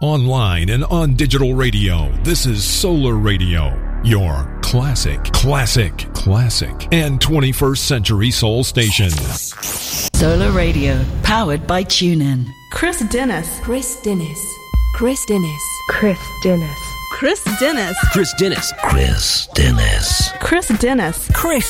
Online and on digital radio, this is Solar Radio, your classic, and 21st century soul station. Solar Radio, powered by TuneIn. Chris Dennis. Chris Dennis. Chris Dennis. Chris Dennis. Chris Dennis. Chris Dennis. Chris Dennis. Chris Dennis. Chris